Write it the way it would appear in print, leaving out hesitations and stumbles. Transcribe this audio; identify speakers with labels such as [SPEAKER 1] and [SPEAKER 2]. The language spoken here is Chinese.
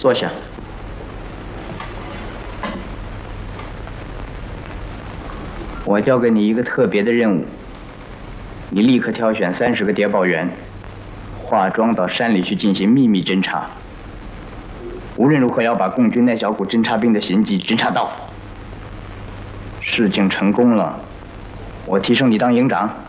[SPEAKER 1] 坐下。我交给你一个特别的任务，你立刻挑选30个谍报员，化妆到山里去进行秘密侦查。无论如何要把共军那小股侦察兵的行迹侦察到。事情成功了，我提升你当营长。